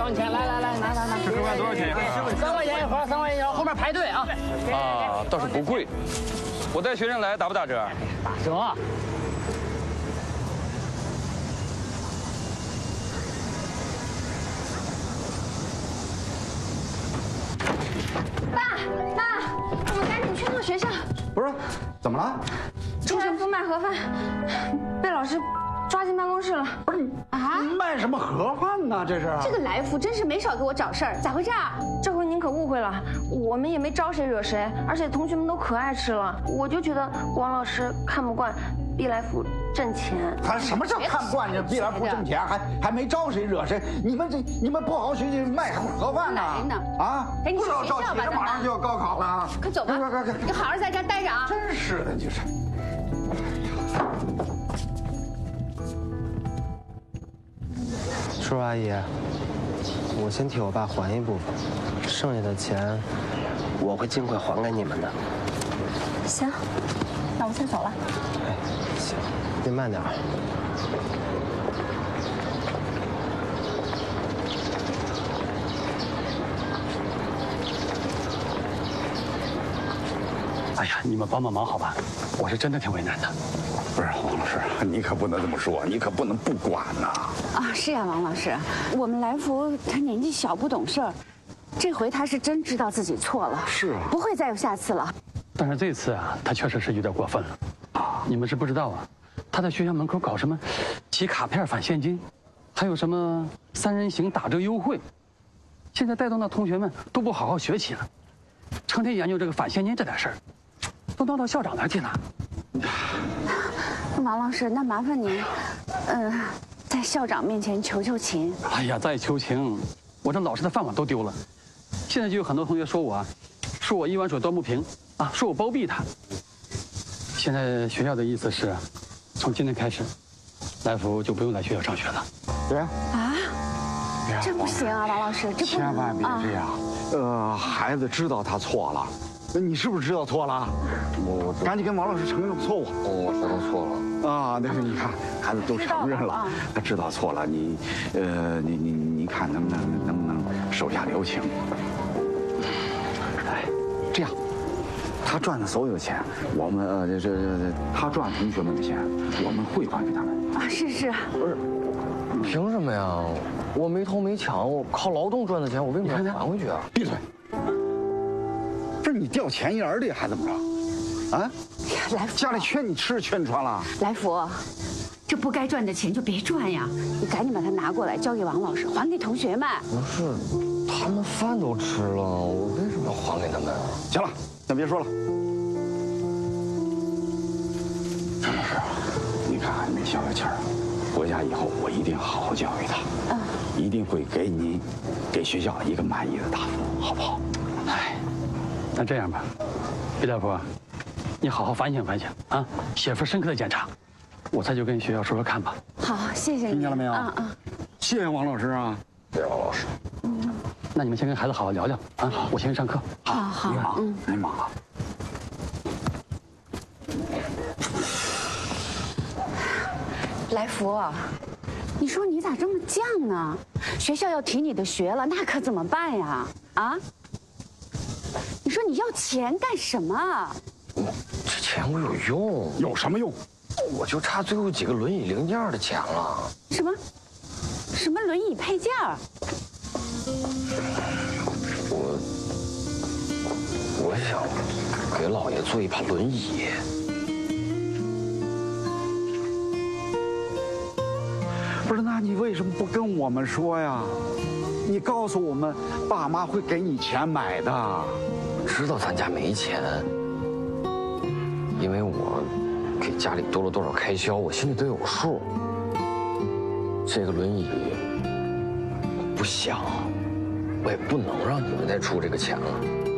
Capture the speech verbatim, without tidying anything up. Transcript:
找你钱，来来来，拿拿拿。 这盒饭多少钱呀？ 三块钱一盒，三块钱一盒，后面排队啊。 啊，倒是不贵。我带学生来打不打折？ 打折。 爸妈，我们赶紧去趟学校。 不是，怎么了？ 周神父卖盒饭，被老师抓进办公室了。 不是你啊？卖什么盒饭呢？这是这个来福真是没少给我找事儿，咋回事啊？这回您可误会了，我们也没招谁惹谁，而且同学们都可爱吃了。我就觉得王老师看不惯毕来福挣钱。 他什么叫看不惯这毕来福挣钱？还还没招谁惹谁？你们这你们不好好学习，卖盒饭呢？啊！不知道着急，这马上就要高考了。 快走吧，快快快！你好好在这待着啊！ 真是的，就是。 叔叔阿姨，我先替我爸还一部分，剩下的钱我会尽快还给你们的。 行，那我先走了。 哎，行，您慢点。 哎呀，你们帮帮忙好吧？我是真的挺为难的。 不是王老师，你可不能这么说，你可不能不管呐。 啊，是呀，王老师，我们来福他年纪小不懂事儿，这回他是真知道自己错了， 是啊， 不会再有下次了。 但是这次啊，他确实是有点过分了。你们是不知道啊，他在学校门口搞什么集卡片返现金，还有什么三人行打折优惠，现在带动的同学们都不好好学习了，成天研究这个返现金这点事儿，都闹到校长那儿去了。 王老师，那麻烦您，嗯、呃，在校长面前求求情。 哎呀，再求情，我这老师的饭碗都丢了。现在就有很多同学说我啊，说我一碗水端不平啊，说我包庇他。现在学校的意思是，从今天开始，来福就不用来学校上学了。 对啊，这不行啊，王老师，这不千万别这样。呃，孩子知道他错了。你是不是知道错了？ 我我赶紧跟王老师承认错误。 我知道错了啊，那个你看，孩子都承认了，他知道错了。你，呃，你你你看能不能能不能手下留情？哎，这样，他赚的所有的钱，我们呃这这这他赚同学们的钱，我们汇还给他们。 啊，是是。 不是，凭什么呀？我没偷没抢，我靠劳动赚的钱，我为什么要还回去啊？ 闭嘴！这是你掉钱眼儿里还怎么着？啊？ 来福， 家里缺你吃缺你穿了。 来福，这不该赚的钱就别赚呀！你赶紧把它拿过来，交给王老师，还给同学们。 不是，他们饭都吃了，我为什么要还给他们啊？ 行了，那别说了。张老师，你看还没消消气儿，回家以后我一定好好教育他，嗯，一定会给你，给学校一个满意的答复，好不好？ 哎。那这样吧，毕大夫，你好好反省反省啊，写份深刻的检查，我再去跟学校说说看吧。 好，谢谢你。 听见了没有？ 啊啊！ 谢谢王老师啊， 谢谢王老师。 嗯，那你们先跟孩子好好聊聊啊，我先去上课。 好好， 你忙， 嗯， 你忙啊。 来福，你说你咋这么犟呢？学校要提你的学了，那可怎么办呀？啊？你说你要钱干什么？ 这钱我有用， 有什么用？ 我就差最后几个轮椅零件的钱了。 什么？什么轮椅配件？ 我我想给姥爷做一把轮椅。 不是，那你为什么不跟我们说呀？你告诉我们，爸妈会给你钱买的。 知道咱家没钱，因为我给家里多了多少开销，我心里都有数。这个轮椅不想，我也不能让你们再出这个钱了。